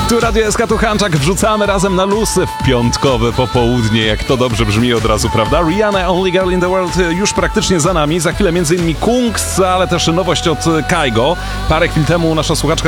Tu Radio SK, tu Hanczak, wrzucamy razem na lusy w piątkowe popołudnie. Jak to dobrze brzmi od razu, prawda? Rihanna, Only Girl in the World już praktycznie za nami. Za chwilę m.in. Kungs, ale też nowość od Kygo. Parę chwil temu nasza słuchaczka